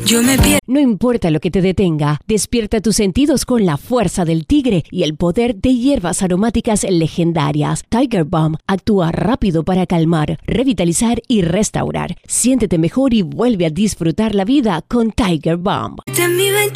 Yo me pierdo. No importa lo que te detenga, despierta tus sentidos con la fuerza del tigre y el poder de hierbas aromáticas legendarias. Tiger Balm actúa rápido para calmar, revitalizar y restaurar. Siéntete mejor y vuelve a disfrutar la vida con Tiger Balm.